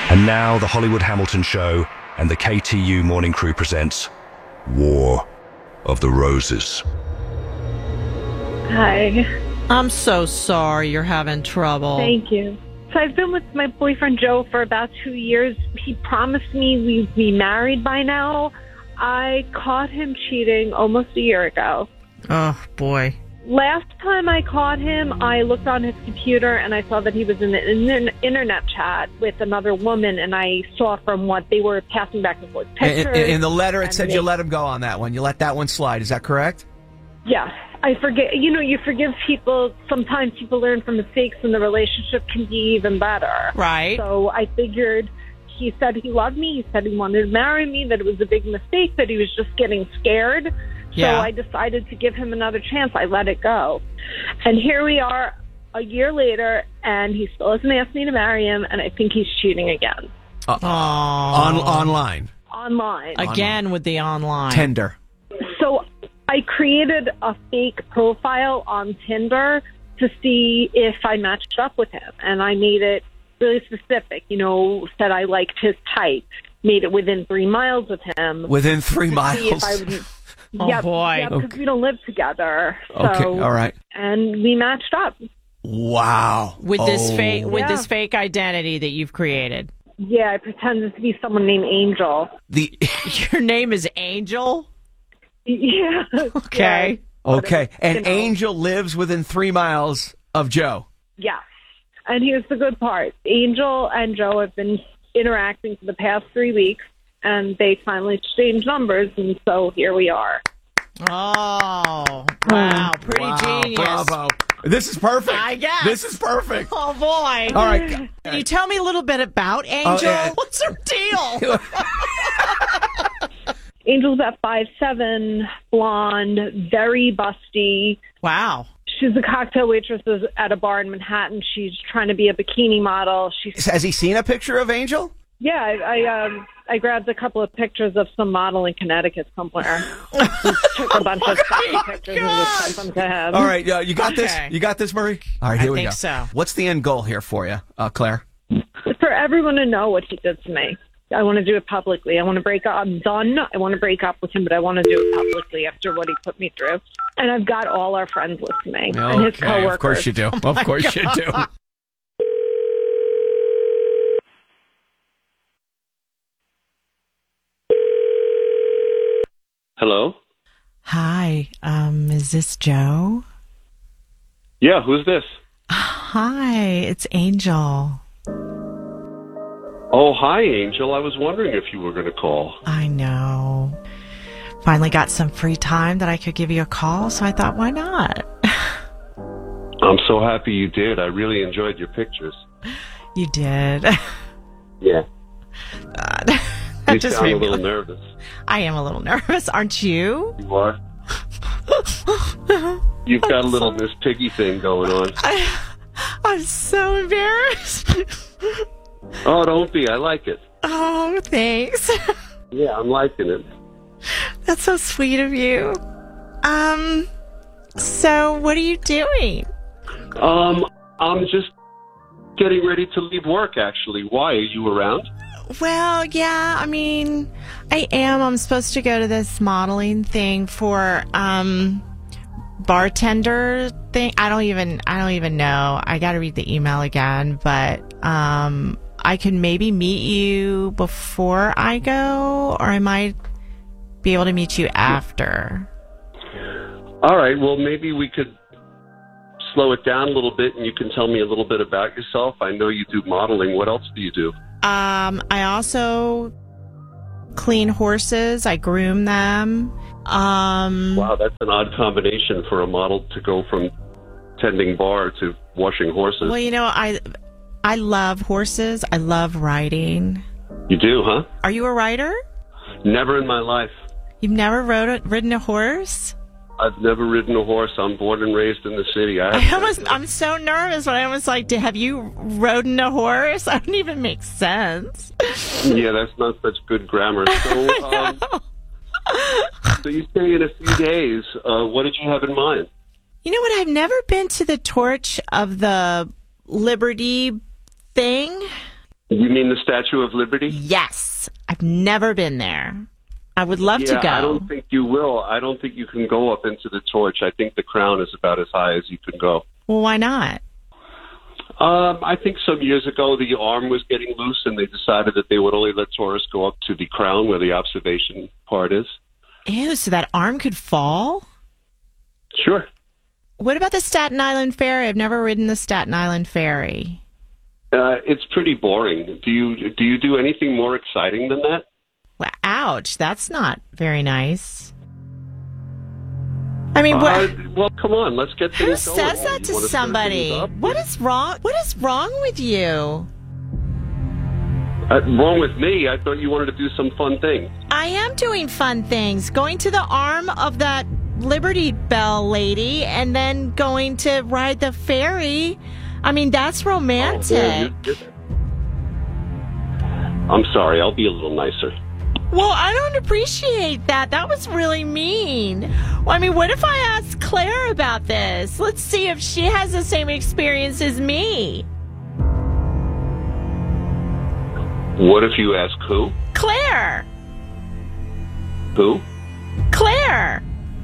And now the Hollywood Hamilton Show and the KTU Morning Crew presents War of the Roses. Hi. I'm so sorry you're having trouble. Thank you. So I've been with my boyfriend Joe for about 2 years. He promised me we'd be married by now. I caught him cheating almost a year ago. Oh, boy. Last time I caught him, I looked on his computer and I saw that he was in an internet chat with another woman, and I saw from what they were passing back and forth pictures. In the letter, it said you let him go on that one. You let that one slide. Is that correct? Yes. I forget. You forgive people. Sometimes people learn from mistakes and the relationship can be even better. Right. So I figured he said he loved me. He said he wanted to marry me, that it was a big mistake, that he was just getting scared. Yeah. So I decided to give him another chance. I let it go. And here we are a year later, and he still hasn't asked me to marry him, and I think he's cheating again. Online. Online. Again with the online. Tinder. So I created a fake profile on Tinder to see if I matched up with him, and I made it really specific, said I liked his type, made it within 3 miles of him. Within 3 miles? Oh, boy. Yeah, because we don't live together. So, okay, all right. And we matched up. Wow. With this fake identity that you've created. Yeah, I pretended to be someone named Angel. Your name is Angel? Yeah. Okay. Yeah, okay. And Angel lives within 3 miles of Joe. Yeah. And here's the good part. Angel and Joe have been interacting for the past 3 weeks, and they finally exchanged numbers, and so here we are. Oh, wow. Pretty genius. Bravo. This is perfect. I guess. This is perfect. Oh, boy. All right. Can you tell me a little bit about Angel? What's her deal? Angel's about 5'7", blonde, very busty. Wow. She's a cocktail waitress at a bar in Manhattan. She's trying to be a bikini model. Has he seen a picture of Angel? Yeah, I grabbed a couple of pictures of some model in Connecticut somewhere. Took a bunch of stock pictures and just sent them to him. All right, you got this? You got this, Marie? All right, here we go. I think so. What's the end goal here for you, Claire? For everyone to know what he did to me. I want to do it publicly. I want to break up. I'm done. I want to break up with him, but I want to do it publicly after what he put me through. And I've got all our friends listening and his coworkers. Of course you do. Of course you do. Hello? Hi, is this Joe? Yeah, who's this? Hi, it's Angel. Oh, hi, Angel. I was wondering if you were going to call. I know. Finally got some free time that I could give you a call, so I thought, why not? I'm so happy you did. I really enjoyed your pictures. You did. Yeah. God. You sound a little nervous. I am a little nervous, aren't you? You are? You've got a little Miss Piggy thing going on. I'm so embarrassed. Oh, don't be. I like it. Oh, thanks. Yeah, I'm liking it. That's so sweet of you. So what are you doing? I'm just getting ready to leave work, actually. Why? Are you around? Well, yeah, I mean, I am. I'm supposed to go to this modeling thing for bartender thing. I don't even know. I got to read the email again, but I can maybe meet you before I go, or I might be able to meet you after. All right, well, maybe we could slow it down a little bit and you can tell me a little bit about yourself. I know you do modeling. What else do you do? I also clean horses. I groom them. Wow, that's an odd combination for a model to go from tending bar to washing horses. Well, I love horses. I love riding. You do, huh? Are you a rider? Never in my life. You've never ridden a horse? I've never ridden a horse. I'm born and raised in the city. I'm so nervous, but I was like, have you ridden a horse? That wouldn't even make sense. Yeah, that's not such good grammar. So, so you say in a few days. What did you have in mind? You know what? I've never been to the Torch of the Liberty thing. You mean the Statue of Liberty? Yes. I've never been there. I would love to go. I don't think you will. I don't think you can go up into the torch. I think the crown is about as high as you can go. Well, why not? I think some years ago the arm was getting loose, and they decided that they would only let tourists go up to the crown where the observation part is. Ew, so that arm could fall? Sure. What about the Staten Island Ferry? I've never ridden the Staten Island Ferry. It's pretty boring. Do you do anything more exciting than that? Well, ouch, that's not very nice. I mean, what? Well, come on, let's get Who things going. says that to somebody? What is wrong? What is wrong with you? Wrong with me? I thought you wanted to do some fun things. I am doing fun things. Going to the arm of that Liberty Bell lady and then going to ride the ferry. I mean, that's romantic. I'm sorry, I'll be a little nicer. Well, I don't appreciate that. That was really mean. Well, I mean, what if I ask Claire about this? Let's see if she has the same experience as me. What if you ask who? Claire. Who? Claire.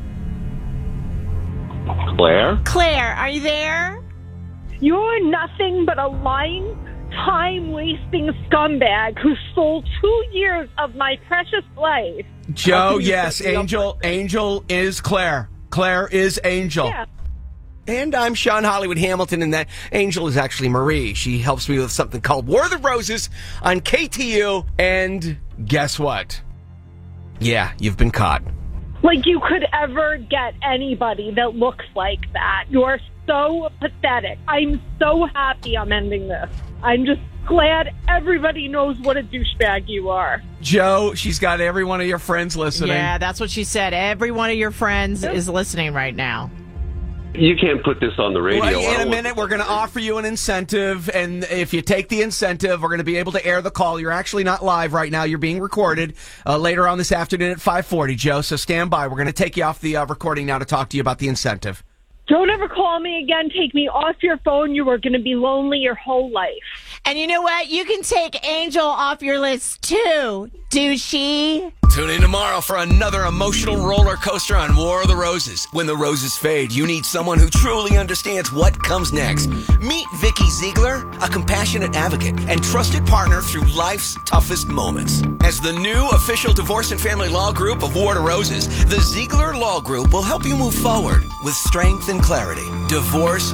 Claire? Claire, are you there? You're nothing but a lying, time-wasting scumbag who stole 2 years of my precious life. Joe, yes, Angel is Claire. Claire is Angel. Yeah. And I'm Sean Hollywood Hamilton, and that Angel is actually Marie. She helps me with something called War of the Roses on KTU. And guess what? Yeah, you've been caught. Like you could ever get anybody that looks like that. You're so pathetic. I'm so happy I'm ending this. I'm just glad everybody knows what a douchebag you are. Joe, she's got every one of your friends listening. Yeah, that's what she said. Every one of your friends is listening right now. You can't put this on the radio. Well, in a minute, we're going to offer you an incentive, and if you take the incentive, we're going to be able to air the call. You're actually not live right now. You're being recorded later on this afternoon at 5:40, Joe, so stand by. We're going to take you off the recording now to talk to you about the incentive. Don't ever call me again. Take me off your phone. You are going to be lonely your whole life. And you know what? You can take Angel off your list too, douchey. Tune in tomorrow for another emotional roller coaster on War of the Roses. When the roses fade, you need someone who truly understands what comes next. Meet Vicky Ziegler, a compassionate advocate and trusted partner through life's toughest moments. As the new official divorce and family law group of War of the Roses, the Ziegler Law Group will help you move forward with strength and clarity. Divorce